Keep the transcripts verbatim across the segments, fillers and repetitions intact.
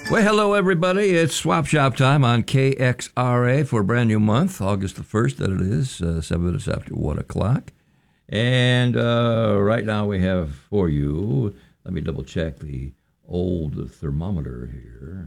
Well, hello, everybody. It's Swap Shop time on K X R A for a brand new month, August the first, that it is, uh, seven minutes after one o'clock. And uh, right now we have for you, let me double check the old thermometer here.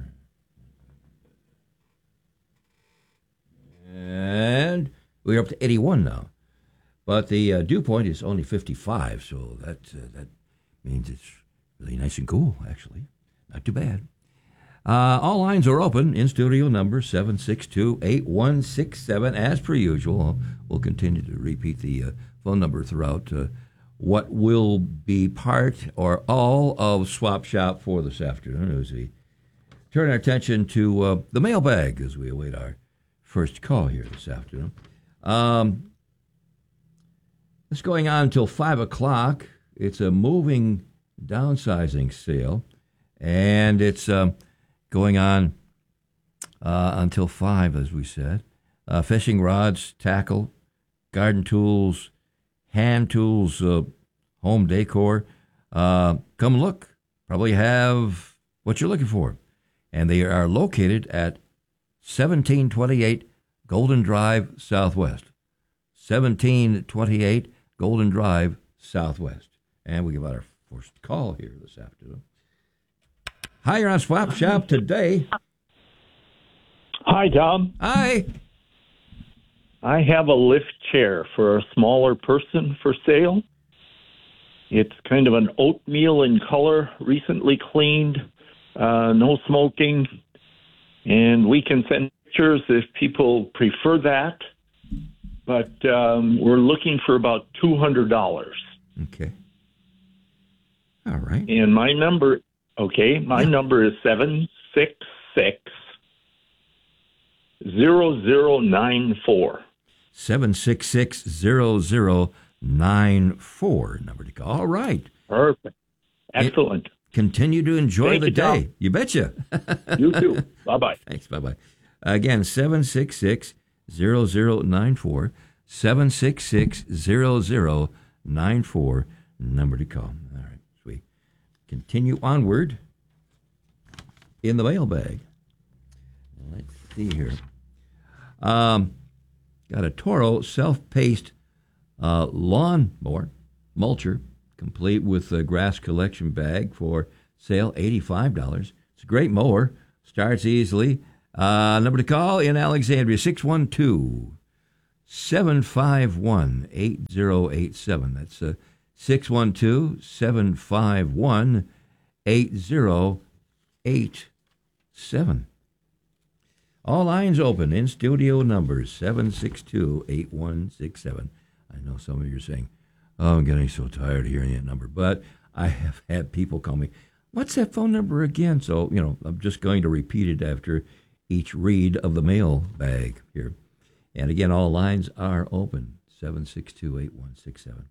And we're up to eighty-one now. But the uh, dew point is only fifty-five, so that, uh, that means it's really nice and cool, actually. Not too bad. Uh, all lines are open. In studio number seven six two, eight one six seven. As per usual, we'll continue to repeat the uh, phone number throughout uh, what will be part or all of Swap Shop for this afternoon as we turn our attention to uh, the mailbag as we await our first call here this afternoon. Um, it's going on until five o'clock. It's a moving downsizing sale, and it's... Um, Going on uh, until five, as we said. Uh, fishing rods, tackle, garden tools, hand tools, uh, home decor. Uh, come look. Probably have what you're looking for. And they are located at seventeen twenty-eight Golden Drive Southwest. seventeen twenty-eight Golden Drive Southwest. And we give out our first call here this afternoon. Hi, you're on Swap Shop today. Hi, Tom. Hi. I have a lift chair for a smaller person for sale. It's kind of an oatmeal in color, recently cleaned, uh, no smoking, and we can send pictures if people prefer that. But um, we're looking for about two hundred dollars. Okay. All right. And my number... Okay, my yeah. number is seven six six, zero zero nine four. seven six six, zero zero nine four, number to call. All right. Perfect. Excellent. It, continue to enjoy Thank the you, day. Tom. You betcha. You too. Bye-bye. Thanks. Bye-bye. Again, seven six six, zero zero nine four, seven six six, zero zero nine four, number to call. All right. Continue onward in the mailbag. Let's see here. Um, got a Toro self-paced uh, lawn mower, mulcher, complete with a grass collection bag for sale, eighty-five dollars. It's a great mower. Starts easily. Uh, number to call in Alexandria, six one two, seven five one, eight zero eight seven. That's uh, six one two, seven five one, eight zero eight seven. All lines open. In studio numbers seven six two, eight one six seven. I know some of you are saying, oh, I'm getting so tired of hearing that number. But I have had people call me, what's that phone number again? So, you know, I'm just going to repeat it after each read of the mail bag here. And again, all lines are open. seven six two, eight one six seven.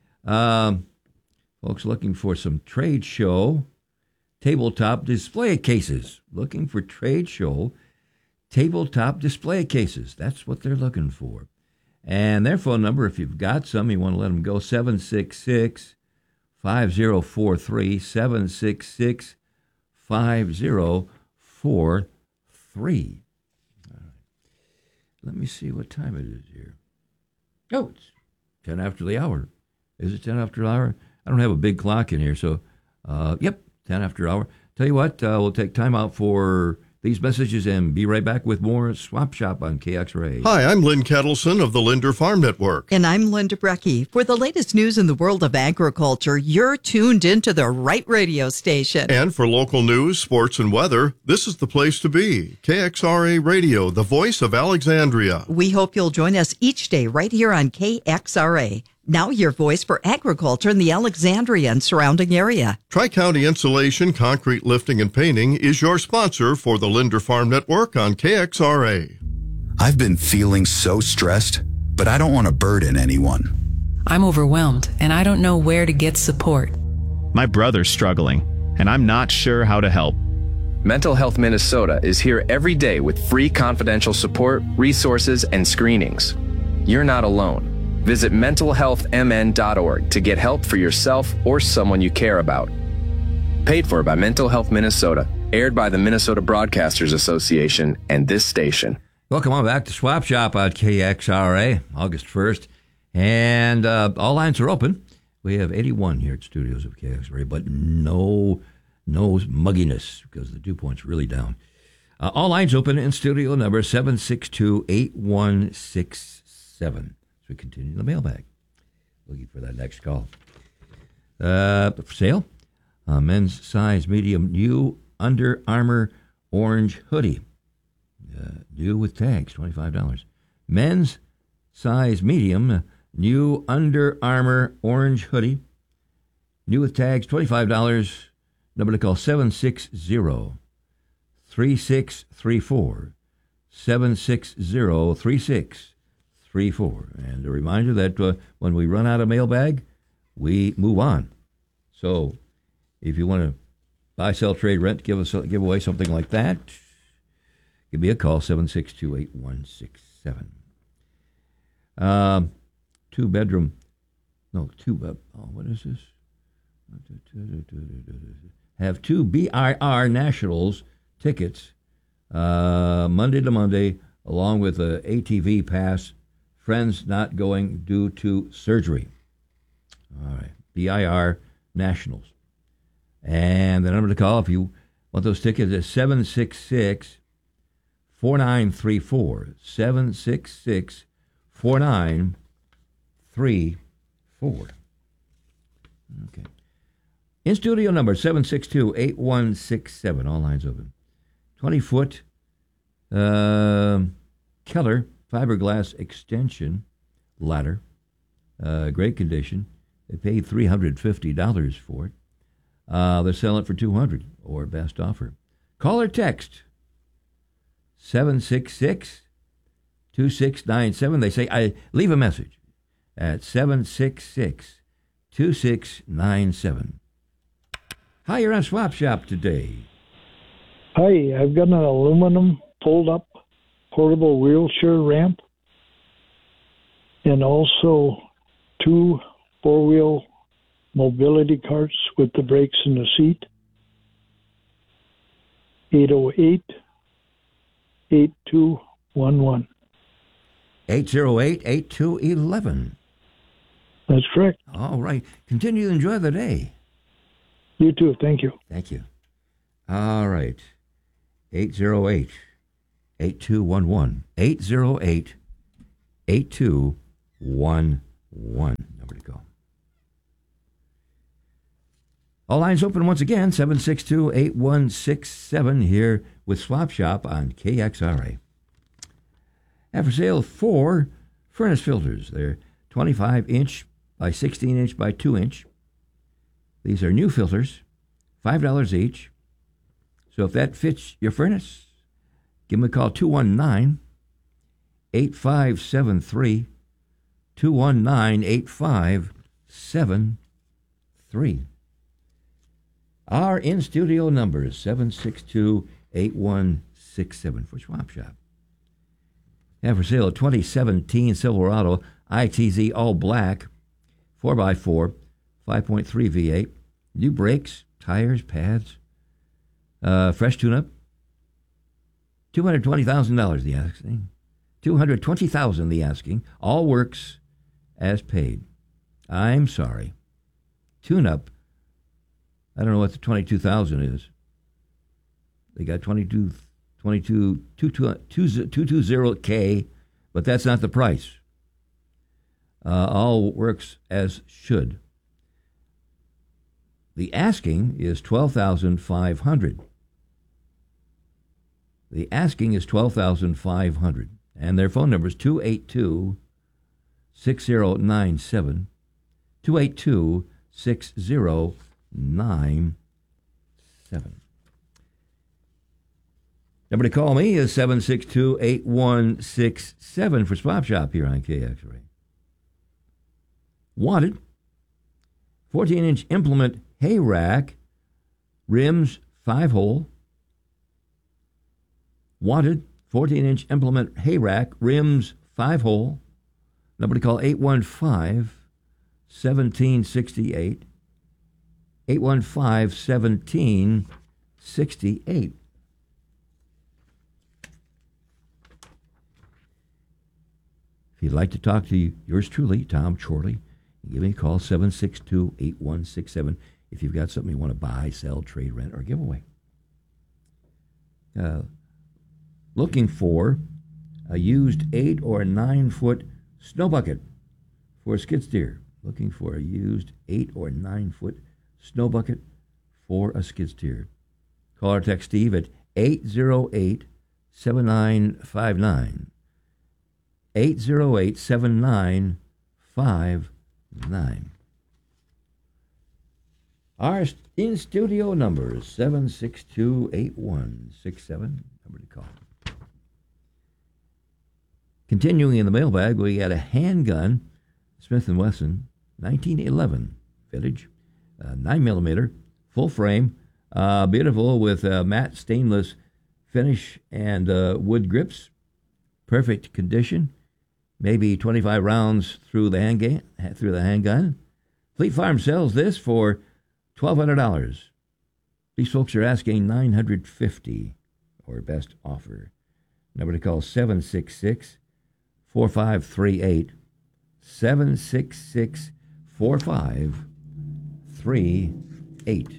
Um, folks looking for some trade show tabletop display cases. Looking for trade show tabletop display cases. That's what they're looking for. And their phone number, if you've got some, you want to let them go, seven six six, five zero four three, seven six six, five zero four three. All right. Let me see what time it is here. Oh, it's ten after the hour. Is it ten after the hour? I don't have a big clock in here, so, uh, yep, ten after hour. Tell you what, uh, we'll take time out for these messages and be right back with more Swap Shop on K X R A. Hi, I'm Lynn Kettleson of the Linder Farm Network. And I'm Linda Brecky. For the latest news in the world of agriculture, you're tuned into the right radio station. And for local news, sports, and weather, this is the place to be. K X R A Radio, the voice of Alexandria. We hope you'll join us each day right here on K X R A. Now your voice for agriculture in the Alexandria and surrounding area. Tri-County Insulation, Concrete Lifting and Painting is your sponsor for the Linder Farm Network on K X R A. I've been feeling so stressed, but I don't want to burden anyone. I'm overwhelmed, and I don't know where to get support. My brother's struggling, and I'm not sure how to help. Mental Health Minnesota is here every day with free confidential support, resources, and screenings. You're not alone. Visit mental health m n dot org to get help for yourself or someone you care about. Paid for by Mental Health Minnesota, Aired by the Minnesota Broadcasters Association and this station. Welcome on back to Swap Shop on K X R A, August first. And uh, all lines are open. We have eighty-one here at studios of K X R A, but no, no mugginess because the dew point's really down. Uh, all lines open in studio number seven six two, eight one six seven. So we continue the mailbag. Looking for that next call. Uh, for sale, uh, men's size medium new Under Armour orange hoodie. Uh, new with tags, twenty-five dollars. Men's size medium new Under Armour orange hoodie. New with tags, twenty-five dollars. Number to call seven six zero, three six three four. seven six zero, three six three four. And a reminder that uh, when we run out of mailbag, we move on. So if you want to buy, sell, trade, rent, give us give away something like that, give me a call, seven six two, eight one six seven. Um, two bedroom, no, two, uh, oh, what is this? Have two B I R Nationals tickets uh, Monday to Monday, along with a A T V pass. Friends not going due to surgery. All right, B I R Nationals. And the number to call if you want those tickets is seven six six, four nine three four. seven six six, four nine three four. Okay. In studio number seven six two, eight one six seven. All lines open. twenty-foot uh, Keller fiberglass extension ladder. Uh, great condition. They paid three hundred fifty dollars for it. Uh, they're selling it for two hundred dollars or best offer. Call or text seven six six, two six nine seven. They say, I leave a message at seven six six, two six nine seven. Hi, you're on Swap Shop today. Hi, I've got an aluminum fold-up portable wheelchair ramp and also two four-wheel mobility carts with the brakes in the seat. eight oh eight, eight two one one. eight oh eight, eight two one one. That's correct. All right. Continue to enjoy the day. You too. Thank you. Thank you. All right. eight oh eight, eight two one one. eight oh eight, eight two one one. Number to call. All lines open once again, seven six two, eight one six seven, here with Swap Shop on K X R A. And for sale, four furnace filters. They're twenty-five inch by sixteen inch by two inch. These are new filters, five dollars each. So if that fits your furnace, give them a call, two one nine, eight five seven three, two one nine, eight five seven three. Our in-studio number is seven six two, eight one six seven for Swap Shop. And for sale, a twenty seventeen Silverado I T Z all black, four by four, five point three V eight, new brakes, tires, pads, uh, fresh tune-up, two hundred twenty thousand dollars the asking, two hundred twenty thousand dollars the asking, all works as paid. I'm sorry. Tune-up, I don't know what the twenty-two thousand is. They got twenty-two, twenty-two, two twenty K, but that's not the price. Uh, all works as should. The asking is twelve thousand five hundred dollars. The asking is twelve thousand five hundred dollars. And their phone number is two eight two, six zero nine seven, two eight two, six zero nine seven. Number to call me is seven six two, eight one six seven for Swap Shop here on K X R A. Wanted, fourteen inch implement hay rack, rims five hole. Wanted, fourteen inch implement hay rack, rims five hole. Number to call eight one five, one seven six eight. eight one five, one seven sixty-eight. If you'd like to talk to yours truly, Tom Chorley, give me a call, seven six two, eight one six seven, if you've got something you want to buy, sell, trade, rent, or give away. Uh, looking for a used eight or nine foot snow bucket for a skid steer. Looking for a used eight or nine foot snow bucket for a skid steer. Call or text Steve at eight zero eight, seven nine five nine. eight zero eight, seven nine five nine. Our in-studio number is seven six two, eight one six seven. Number to call. Continuing in the mailbag, we got a handgun, Smith and Wesson, nineteen eleven vintage, uh, nine millimeter, full frame, uh, beautiful with uh, matte stainless finish and uh, wood grips, perfect condition. Maybe twenty-five rounds through the handgun. Through the handgun. Fleet Farm sells this for twelve hundred dollars. These folks are asking nine hundred fifty dollars, or best offer. Number to call seven six six, four five three eight. seven six six, four five three eight.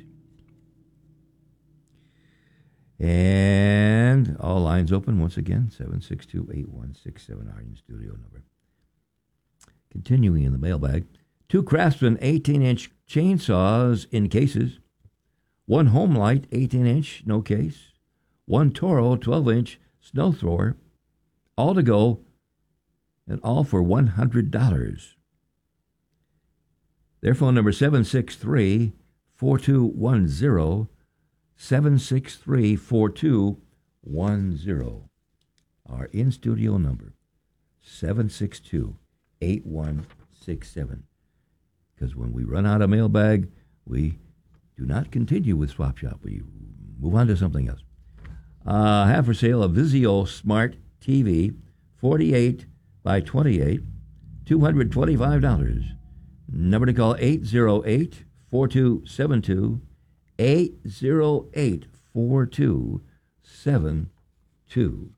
And all lines open once again, seven six two, eight one six seven, our in-studio number. Continuing in the mailbag, two Craftsman eighteen-inch chainsaws in cases, one Homelight eighteen-inch, no case, one Toro twelve-inch snow thrower, all to go, and all for one hundred dollars. Their phone number seven six three, four two one zero, seven six three, four two one zero. Our in-studio number, seven six two, eight one six seven. Because when we run out of mailbag, we do not continue with Swap Shop. We move on to something else. Uh, have for sale a Vizio Smart T V, forty-eight by twenty-eight, two hundred twenty-five dollars. Number to call eight zero eight, four two seven two, eight zero eight, four two seven two.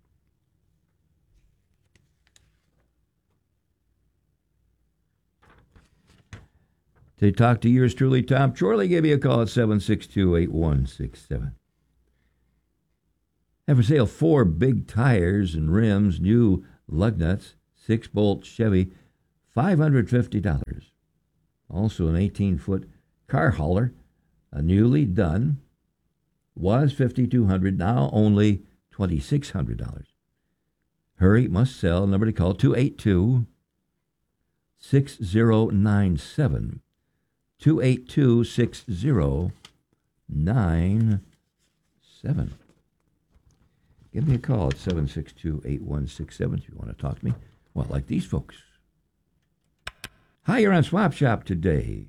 To talk to yours truly, Tom Chorley, give you a call at seven six two, eight one six seven. Have for sale four big tires and rims, new lug nuts, six-bolt Chevy, five hundred fifty dollars. Also an eighteen-foot car hauler, a newly done, was five thousand two hundred dollars, now only two thousand six hundred dollars. Hurry, must sell. Number to call, two eight two, six zero nine seven. two eight two, six zero nine seven. Give me a call at seven six two, eight one six seven if you want to talk to me. Well, like these folks. Hi, you're on Swap Shop today.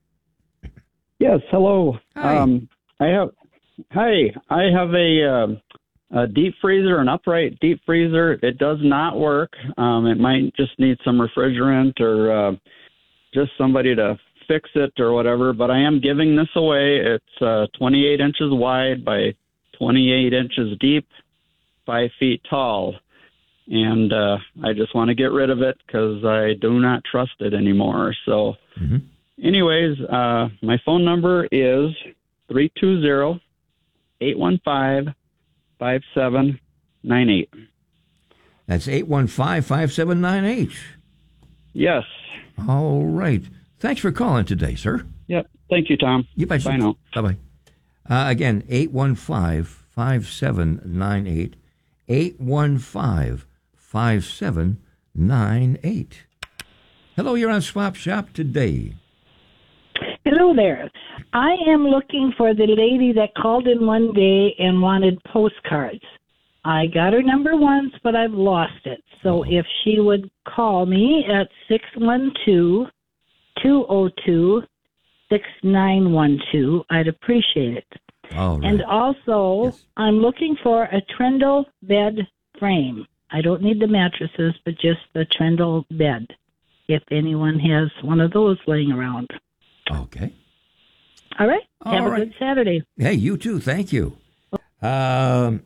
Yes, hello. Hi. Um, I have, hi, I have a, uh, a deep freezer, an upright deep freezer. It does not work. Um, it might just need some refrigerant or uh, just somebody to fix it or whatever, but I am giving this away. It's uh, twenty-eight inches wide by twenty-eight inches deep, five feet tall. And uh, I just want to get rid of it because I do not trust it anymore. So mm-hmm. anyways, uh, my phone number is three two zero, eight one five, five seven nine eight. That's eight one five, five seven nine eight. Yes. All right. Thanks for calling today, sir. Yep. Thank you, Tom. You bet. Bye now. Bye-bye. Uh, again, eight one five, five seven nine eight. eight one five, five seven nine eight. Hello, you're on Swap Shop today. Hello there. I am looking for the lady that called in one day and wanted postcards. I got her number once, but I've lost it. So if she would call me at six one two, two oh two, six nine one two, I'd appreciate it. All right. And also, yes. I'm looking for a Trundle bed frame. I don't need the mattresses, but just the Trundle bed, if anyone has one of those laying around. Okay. All right. Have All a right. good Saturday. Hey, you too. Thank you. Um,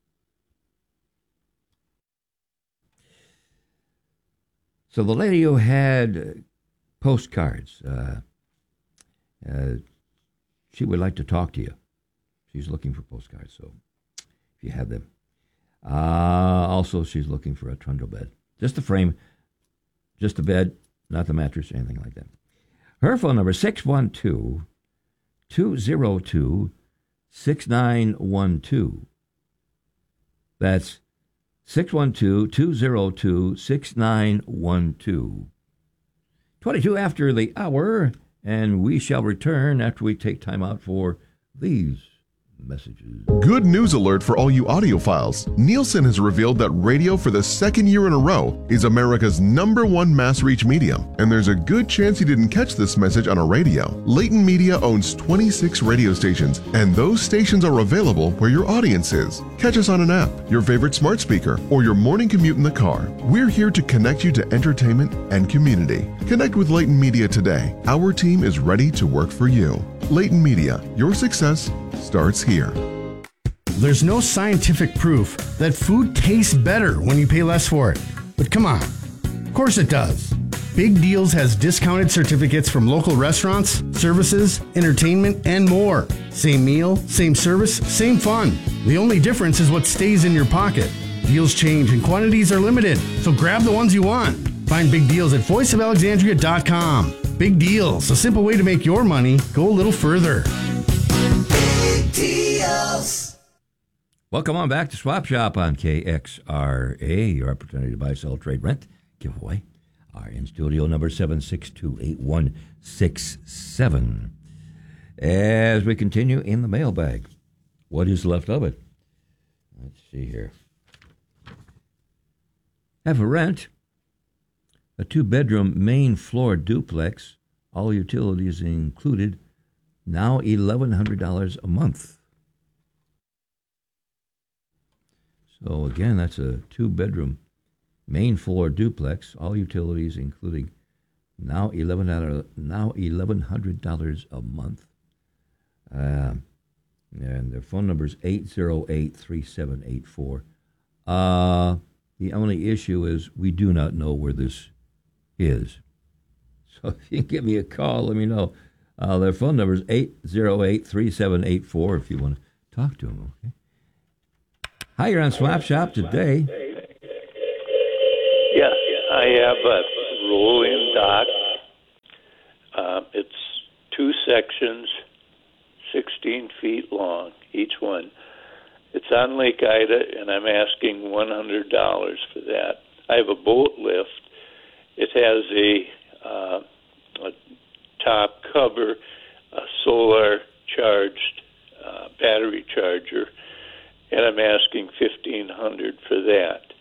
so the lady who had postcards, uh, uh, she would like to talk to you. She's looking for postcards, so if you have them. Uh, also, she's looking for a trundle bed. Just the frame, just the bed, not the mattress, anything like that. Her phone number is six one two, two zero two, six nine one two. That's six one two, two zero two, six nine one two. twenty-two after the hour, and we shall return after we take time out for these messages. Good news alert for all you audiophiles. Nielsen has revealed that radio for the second year in a row is America's number one mass reach medium, and there's a good chance you didn't catch this message on a radio. Leighton Media owns twenty-six radio stations, and those stations are available where your audience is. Catch us on an app, your favorite smart speaker, or your morning commute in the car. We're here to connect you to entertainment and community. Connect with Leighton Media today. Our team is ready to work for you. Leighton Media, your success starts here. There's no scientific proof that food tastes better when you pay less for it. But come on, of course it does. Big Deals has discounted certificates from local restaurants, services, entertainment, and more. Same meal, same service, same fun. The only difference is what stays in your pocket. Deals change and quantities are limited, so grab the ones you want. Find Big Deals at voice of alexandria dot com. Big Deals, a simple way to make your money go a little further. Big Deals. Welcome on back to Swap Shop on K X R A, your opportunity to buy, sell, trade, rent, giveaway. Our in-studio number seven six two, eight one six seven. As we continue in the mailbag, what is left of it? Let's see here. Have a rent, a two-bedroom main floor duplex, all utilities included, now eleven hundred dollars a month. So again, that's a two-bedroom main floor duplex, all utilities including, now eleven now eleven hundred dollars a month. Uh, and their phone number is eight zero eight, three seven eight four. Uh, the only issue is we do not know where this is. So if you can give me a call, let me know. Uh, their phone number is eight zero eight, three seven eight four if you want to talk to them. Okay. Hi, you're on Swap Shop today. Yeah, I have a roll-in dock. Uh, it's two sections, sixteen feet long, each one. It's on Lake Ida, and I'm asking one hundred dollars for that. I have a boat lift. It has a, uh, a top cover, a solar-charged uh, battery charger, and I'm asking fifteen hundred dollars for that.